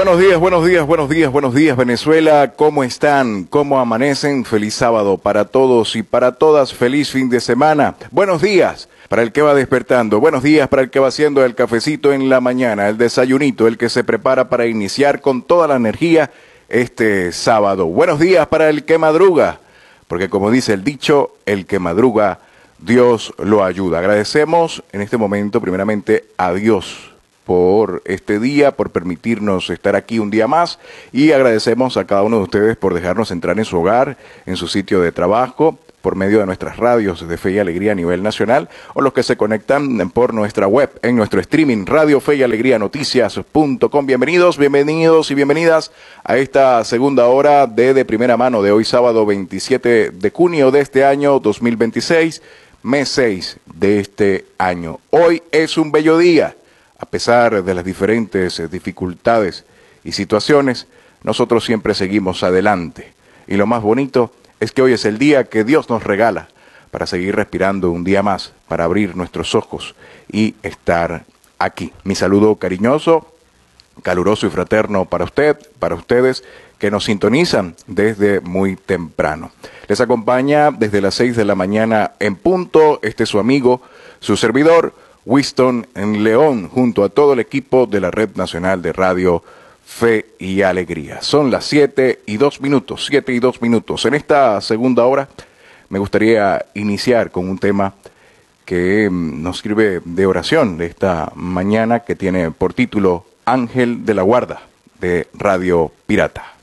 Buenos días, buenos días, buenos días, buenos días, Venezuela. ¿Cómo están? ¿Cómo amanecen? Feliz sábado para todos y para todas. Feliz fin de semana. Buenos días para el que va despertando. Buenos días para el que va haciendo el cafecito en la mañana, el desayunito, el que se prepara para iniciar con toda la energía este sábado. Buenos días para el que madruga, porque como dice el dicho, el que madruga, Dios lo ayuda. Agradecemos en este momento primeramente a Dios por este día, por permitirnos estar aquí un día más, y agradecemos a cada uno de ustedes por dejarnos entrar en su hogar, en su sitio de trabajo, por medio de nuestras radios de Fe y Alegría a nivel nacional, o los que se conectan por nuestra web, en nuestro streaming, Radio Fe y Alegría Noticias.com. Bienvenidos, bienvenidos y bienvenidas a esta segunda hora de primera mano de hoy sábado 27 de junio de este año 2026, mes 6 de este año. Hoy es un bello día. A pesar de las diferentes dificultades y situaciones, nosotros siempre seguimos adelante. Y lo más bonito es que hoy es el día que Dios nos regala para seguir respirando un día más, para abrir nuestros ojos y estar aquí. Mi saludo cariñoso, caluroso y fraterno para usted, para ustedes que nos sintonizan desde muy temprano. Les acompaña desde las 6 de la mañana en punto, su amigo, su servidor, Winston en León, junto a todo el equipo de la Red Nacional de Radio Fe y Alegría. Son las 7:02. En esta segunda hora me gustaría iniciar con un tema que nos sirve de oración de esta mañana, que tiene por título Ángel de la Guarda, de Radio Pirata.